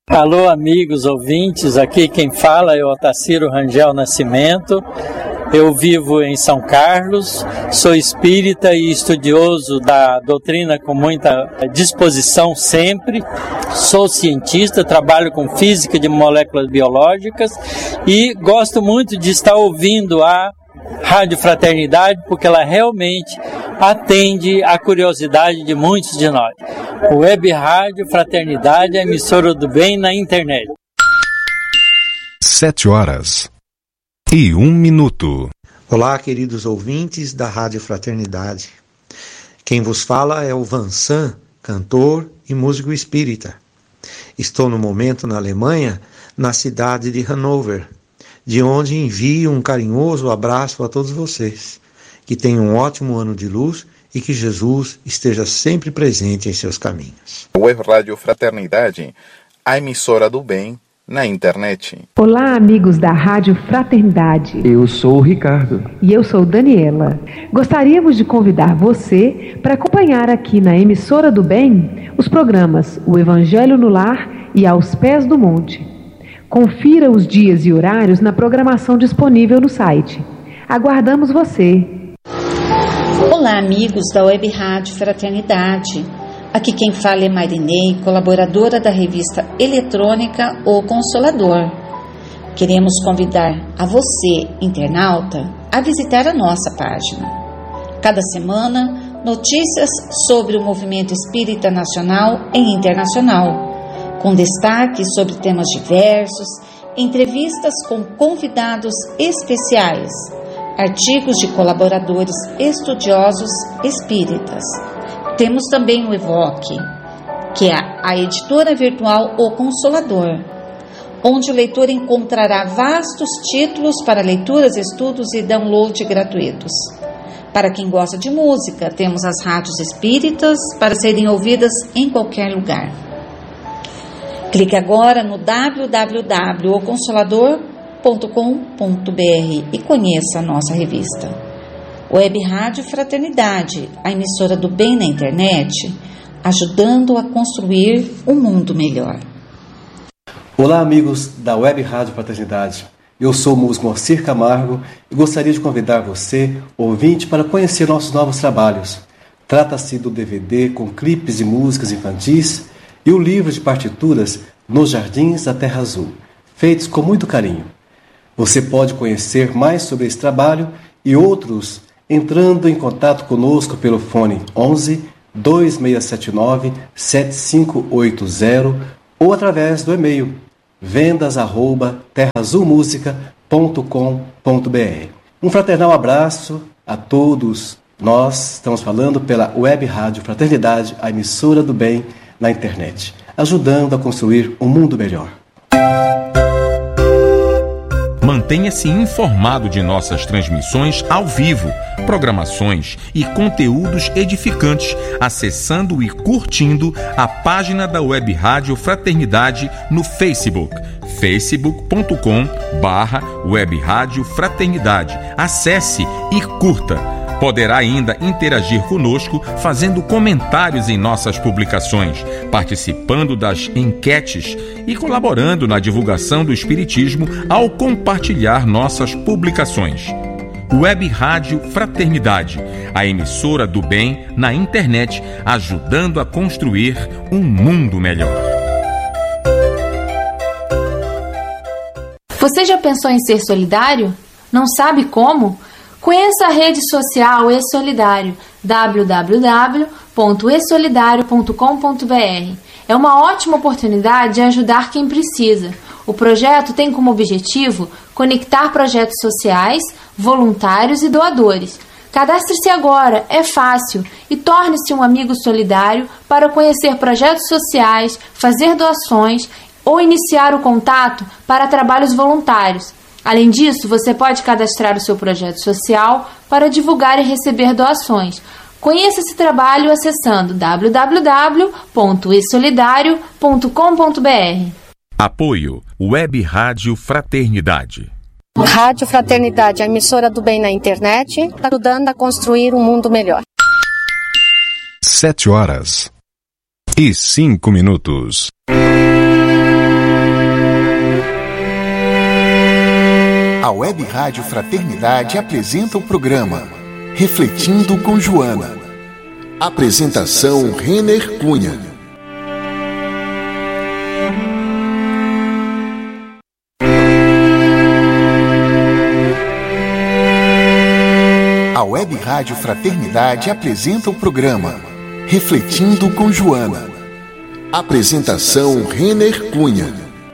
Alô, amigos ouvintes, aqui quem fala é o Otacílio Rangel Nascimento. Eu vivo em São Carlos, sou espírita e estudioso da doutrina com muita disposição sempre. Sou cientista, trabalho com física de moléculas biológicas e gosto muito de estar ouvindo a Rádio Fraternidade, porque ela realmente atende à curiosidade de muitos de nós. O Web Rádio Fraternidade é a emissora do bem na internet. 7h01. Olá, queridos ouvintes da Rádio Fraternidade. Quem vos fala é o Vansan, cantor e músico espírita. Estou no momento na Alemanha, na cidade de Hannover, de onde envio um carinhoso abraço a todos vocês. Que tenham um ótimo ano de luz e que Jesus esteja sempre presente em seus caminhos. Web Rádio Fraternidade, a emissora do bem na internet. Olá, amigos da Rádio Fraternidade. Eu sou o Ricardo. E eu sou Daniela. Gostaríamos de convidar você para acompanhar aqui na emissora do bem os programas O Evangelho no Lar e Aos Pés do Monte. Confira os dias e horários na programação disponível no site. Aguardamos você. Olá, amigos da Web Rádio Fraternidade. Aqui quem fala é Marinei, colaboradora da revista eletrônica O Consolador. Queremos convidar a você, internauta, a visitar a nossa página. Cada semana, notícias sobre o movimento espírita nacional e internacional, com destaque sobre temas diversos, entrevistas com convidados especiais, artigos de colaboradores estudiosos espíritas. Temos também o Evoque, que é a editora virtual O Consolador, onde o leitor encontrará vastos títulos para leituras, estudos e download gratuitos. Para quem gosta de música, temos as rádios espíritas para serem ouvidas em qualquer lugar. Clique agora no www.oconsolador.com.br e conheça a nossa revista. Web Rádio Fraternidade, a emissora do bem na internet, ajudando a construir um mundo melhor. Olá, amigos da Web Rádio Fraternidade. Eu sou o músico Moacir Camargo e gostaria de convidar você, ouvinte, para conhecer nossos novos trabalhos. Trata-se do DVD com clipes de músicas infantis e o livro de partituras Nos Jardins da Terra Azul, feitos com muito carinho. Você pode conhecer mais sobre esse trabalho e outros entrando em contato conosco pelo fone 11 2679 7580 ou através do e-mail vendas@terraazulmusica.com.br. Um fraternal abraço a todos. Nós estamos falando pela Web Rádio Fraternidade, a emissora do bem na internet, ajudando a construir um mundo melhor. Mantenha-se informado de nossas transmissões ao vivo, programações e conteúdos edificantes, acessando e curtindo a página da Web Rádio Fraternidade no Facebook, facebook.com/Web Rádio Fraternidade. Acesse e curta. Poderá ainda interagir conosco fazendo comentários em nossas publicações, participando das enquetes e colaborando na divulgação do Espiritismo ao compartilhar nossas publicações. Web Rádio Fraternidade, a emissora do bem na internet, ajudando a construir um mundo melhor. Você já pensou em ser solidário? Não sabe como? Conheça a rede social E-Solidário, www.esolidario.com.br. É uma ótima oportunidade de ajudar quem precisa. O projeto tem como objetivo conectar projetos sociais, voluntários e doadores. Cadastre-se agora, é fácil, e torne-se um amigo solidário para conhecer projetos sociais, fazer doações ou iniciar o contato para trabalhos voluntários. Além disso, você pode cadastrar o seu projeto social para divulgar e receber doações. Conheça esse trabalho acessando www.esolidario.com.br. Apoio Web Rádio Fraternidade. Rádio Fraternidade, a emissora do bem na internet, ajudando a construir um mundo melhor. 7h05. A Web Rádio Fraternidade apresenta o programa Refletindo com Joana. Apresentação Renner Cunha. A Web Rádio Fraternidade apresenta o programa Refletindo com Joana. Apresentação Renner Cunha.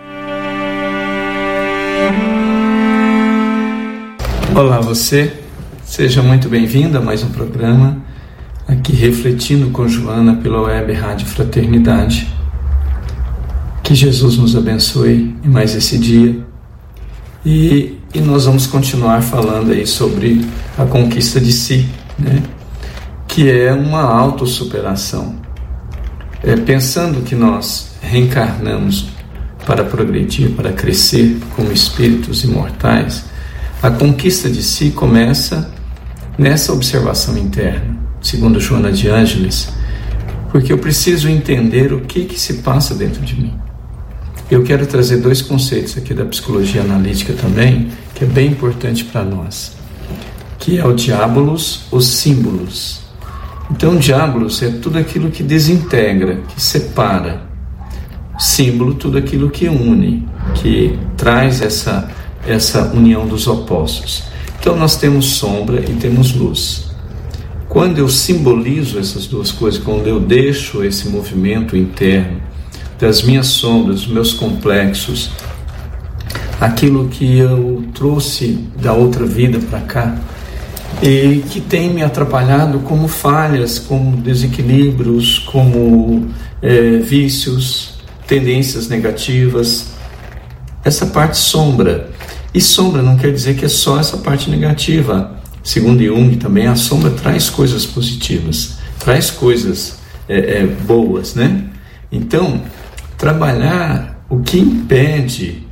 Olá você, seja muito bem-vindo a mais um programa aqui Refletindo com Joana pela Web Rádio Fraternidade. Que Jesus nos abençoe em mais esse dia e nós vamos continuar falando aí sobre a conquista de si, né? Que é uma autossuperação. Pensando que nós reencarnamos para progredir, para crescer como espíritos imortais, a conquista de si começa nessa observação interna, segundo Joana de Ângeles, porque eu preciso entender o que se passa dentro de mim. Eu quero trazer dois conceitos aqui da psicologia analítica também, que é bem importante para nós, que é o diabolos, os símbolos. Então, diabolos é tudo aquilo que desintegra, que separa. Símbolo, tudo aquilo que une, que traz essa união dos opostos. Então, nós temos sombra e temos luz. Quando eu simbolizo essas duas coisas, quando eu deixo esse movimento interno das minhas sombras, dos meus complexos, aquilo que eu trouxe da outra vida para cá, e que tem me atrapalhado como falhas, como desequilíbrios, como vícios, tendências negativas, essa parte sombra. E sombra não quer dizer que é só essa parte negativa. Segundo Jung também, a sombra traz coisas positivas, traz coisas boas, né? Então, trabalhar o que impede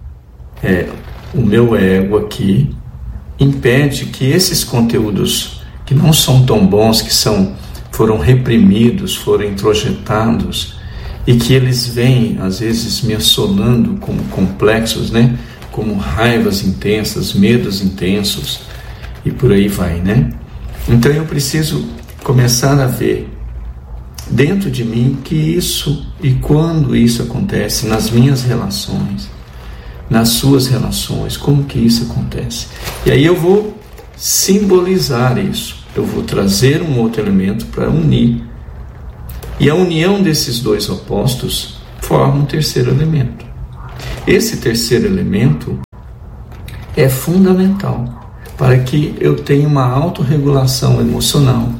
o meu ego aqui, impede que esses conteúdos que não são tão bons, que foram reprimidos, foram introjetados, e que eles vêm, às vezes, me assolando como complexos, né? Como raivas intensas, medos intensos, e por aí vai, né? Então eu preciso começar a ver dentro de mim que isso, e quando isso acontece nas minhas relações, nas suas relações, como que isso acontece. E aí eu vou simbolizar isso, eu vou trazer um outro elemento para unir. E a união desses dois opostos forma um terceiro elemento. Esse terceiro elemento é fundamental para que eu tenha uma autorregulação emocional,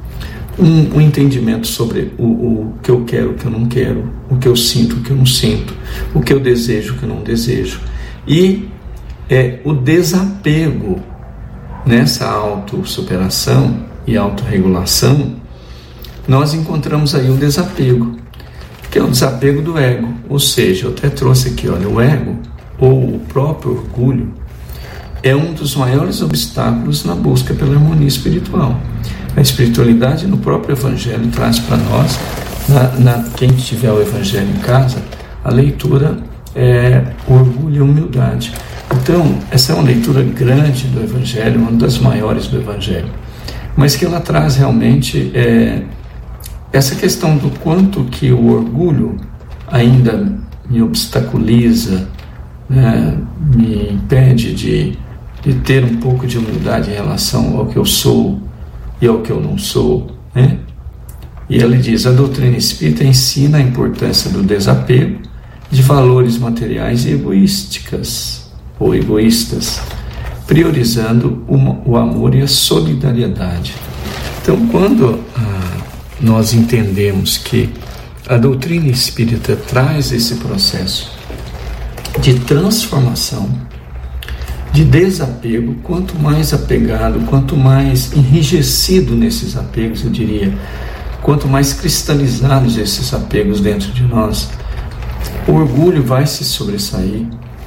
um entendimento sobre o que eu quero, o que eu não quero, o que eu sinto, o que eu não sinto, o que eu desejo, o que eu não desejo. E o desapego nessa autossuperação e autorregulação, nós encontramos aí o desapego, que é o desapego do ego. Ou seja, eu até trouxe aqui, olha, o ego, ou o próprio orgulho, é um dos maiores obstáculos na busca pela harmonia espiritual. A espiritualidade no próprio Evangelho traz para nós, quem tiver o Evangelho em casa, a leitura é orgulho e humildade. Então, essa é uma leitura grande do Evangelho, uma das maiores do Evangelho, mas que ela traz realmente essa questão do quanto que o orgulho ainda me obstaculiza, né, me impede de ter um pouco de humildade em relação ao que eu sou e ao que eu não sou, né? E ele diz, a doutrina espírita ensina a importância do desapego de valores materiais e egoísticas ou egoístas, priorizando o amor e a solidariedade. Então, quando nós entendemos que a doutrina espírita traz esse processo de transformação, de desapego, quanto mais apegado, quanto mais enrijecido nesses apegos, eu diria, quanto mais cristalizados esses apegos dentro de nós, o orgulho vai se sobressair.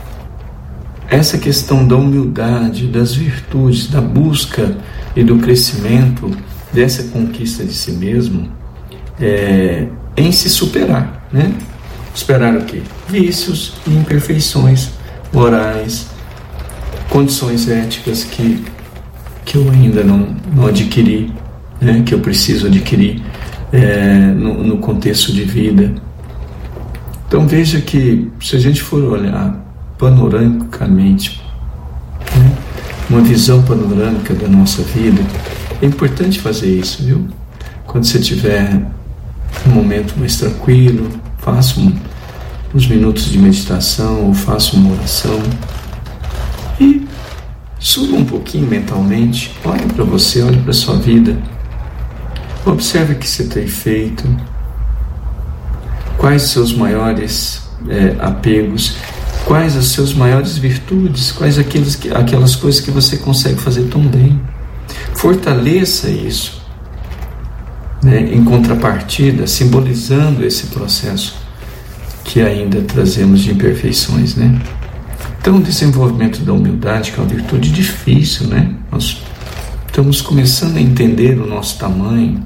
Essa questão da humildade, das virtudes, da busca e do crescimento, dessa conquista de si mesmo, em se superar, né? Superar o quê? Vícios e imperfeições morais, condições éticas que eu ainda não adquiri, né, que eu preciso adquirir no contexto de vida. Então veja que, se a gente for olhar panoramicamente, né, uma visão panorâmica da nossa vida, é importante fazer isso, viu? Quando você tiver um momento mais tranquilo, faça uns minutos de meditação ou faça uma oração e suba um pouquinho mentalmente, olhe para você, olhe para a sua vida, observe o que você tem feito, quais os seus maiores apegos, quais as suas maiores virtudes, quais aquelas coisas que você consegue fazer tão bem. Fortaleça isso, né, em contrapartida, simbolizando esse processo que ainda trazemos de imperfeições, né? Então, o desenvolvimento da humildade, que é uma virtude difícil, né? Nós estamos começando a entender o nosso tamanho,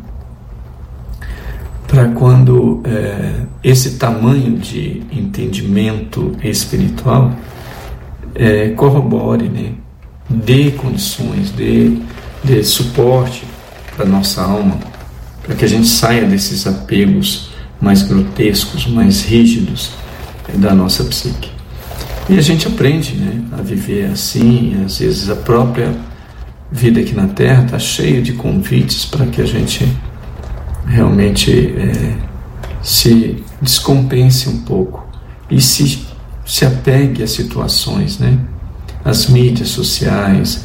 para quando esse tamanho de entendimento espiritual corrobore, né? Dê condições, dê suporte para a nossa alma, para que a gente saia desses apegos mais grotescos, mais rígidos da nossa psique. E a gente aprende, né, a viver assim, e às vezes a própria vida aqui na Terra está cheia de convites para que a gente realmente se descompense um pouco e se apegue às situações, né? As mídias sociais,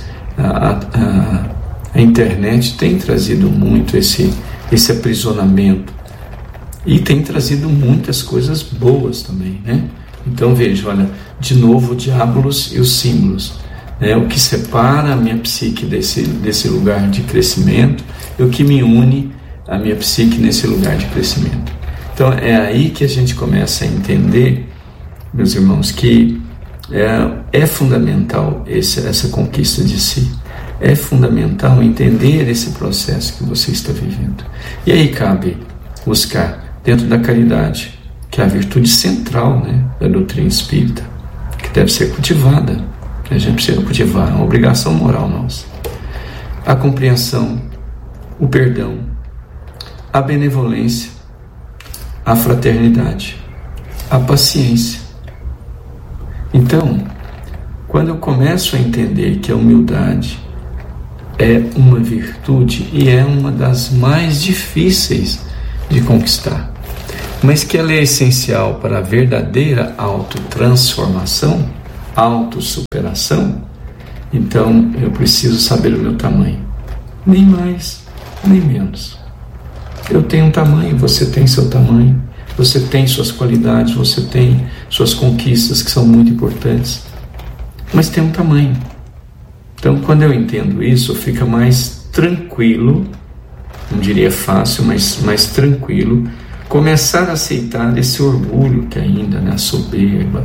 a internet tem trazido muito esse aprisionamento e tem trazido muitas coisas boas também, né? Então veja, olha, de novo, diabolos e os símbolos, né? O que separa a minha psique desse lugar de crescimento e o que me une a minha psique nesse lugar de crescimento. Então é aí que a gente começa a entender, meus irmãos, que é fundamental essa conquista de si. É fundamental entender esse processo que você está vivendo. E aí cabe buscar, dentro da caridade, que é a virtude central, né, da doutrina espírita, que deve ser cultivada. A gente precisa cultivar, é uma obrigação moral nossa. A compreensão, o perdão, a benevolência, a fraternidade, a paciência. Então, quando eu começo a entender que a humildade é uma virtude e é uma das mais difíceis de conquistar, mas que ela é essencial para a verdadeira autotransformação, autossuperação, então eu preciso saber o meu tamanho, nem mais, nem menos. Eu tenho um tamanho, você tem seu tamanho, você tem suas qualidades, você tem suas conquistas que são muito importantes, mas tem um tamanho. Então, quando eu entendo isso, fica mais tranquilo, não diria fácil, mas mais tranquilo, começar a aceitar esse orgulho que ainda, né, a soberba,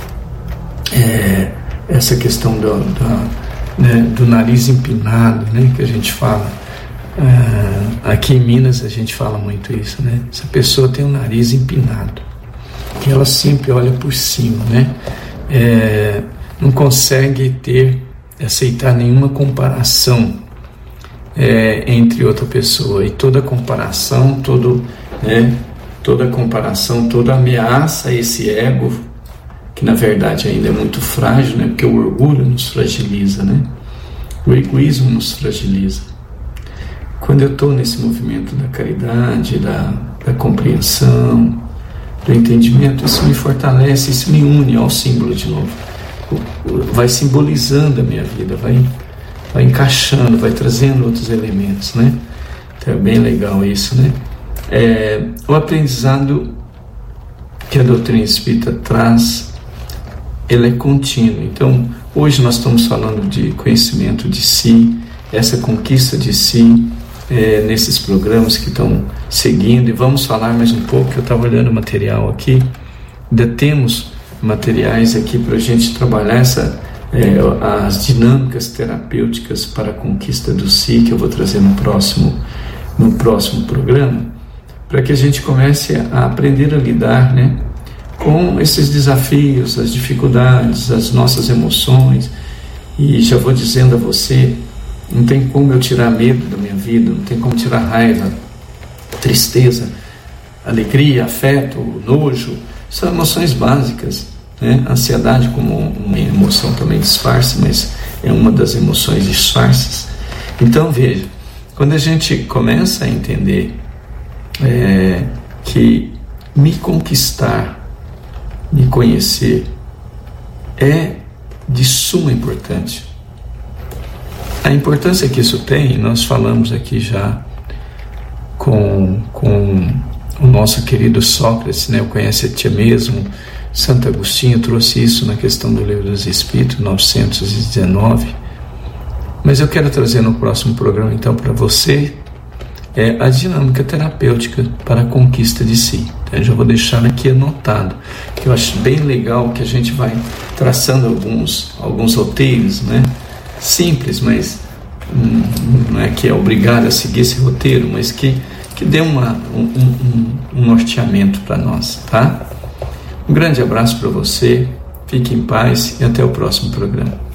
essa questão do nariz empinado, né, que a gente fala. Aqui em Minas a gente fala muito isso, né? Essa pessoa tem o nariz empinado, que ela sempre olha por cima, né? Não consegue aceitar nenhuma comparação entre outra pessoa, e toda comparação, toda ameaça a esse ego, que na verdade ainda é muito frágil, né? Porque o orgulho nos fragiliza, né? O egoísmo nos fragiliza. Quando eu estou nesse movimento da caridade, da compreensão, do entendimento, isso me fortalece, isso me une ao símbolo de novo. Vai simbolizando a minha vida, vai encaixando, vai trazendo outros elementos, né? Então é bem legal isso, né? O aprendizado que a doutrina espírita traz, ele é contínuo. Então, hoje nós estamos falando de conhecimento de si, essa conquista de si, nesses programas que estão seguindo, e vamos falar mais um pouco, que eu estava olhando o material aqui, ainda temos materiais aqui para a gente trabalhar as dinâmicas terapêuticas para a conquista do si, que eu vou trazer no próximo programa, para que a gente comece a aprender a lidar, né, com esses desafios, as dificuldades, as nossas emoções, E já vou dizendo a você, não tem como eu tirar medo da minha vida, não tem como tirar raiva, tristeza, alegria, afeto, nojo. São emoções básicas, né? Ansiedade como uma emoção também disfarce, mas é uma das emoções disfarces. Então veja, quando a gente começa a entender que me conquistar, me conhecer é de suma importância. A importância que isso tem, nós falamos aqui já com o nosso querido Sócrates, né? O Conhece a Ti Mesmo. Santo Agostinho trouxe isso na questão do Livro dos Espíritos, 919. Mas eu quero trazer no próximo programa, então, para você, a dinâmica terapêutica para a conquista de si. Então, eu já vou deixar aqui anotado, que eu acho bem legal que a gente vai traçando alguns roteiros, né? Simples, mas não é que é obrigado a seguir esse roteiro, mas que dê um norteamento para nós, tá? Um grande abraço para você, fique em paz e até o próximo programa.